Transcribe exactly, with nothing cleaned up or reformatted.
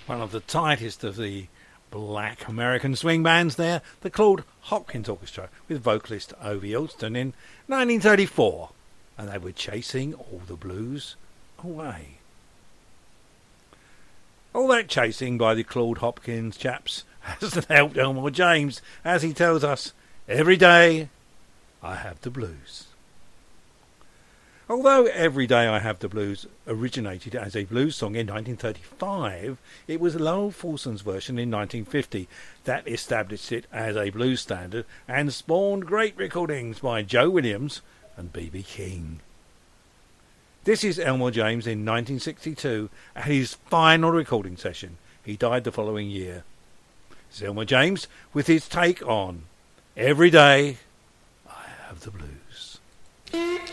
One of the tightest of the black American swing bands there, the Claude Hopkins Orchestra, with vocalist Ovie Alston in nineteen thirty-four, and they were chasing all the blues away. All that chasing by the Claude Hopkins chaps hasn't helped Elmore James, as he tells us, every day I have the blues. Although Every Day I Have the Blues originated as a blues song in nineteen thirty-five, it was Lowell Fulson's version in nineteen fifty that established it as a blues standard and spawned great recordings by Joe Williams and B B King. This is Elmore James in nineteen sixty-two at his final recording session. He died the following year. This is Elmore James with his take on Every Day I Have the Blues.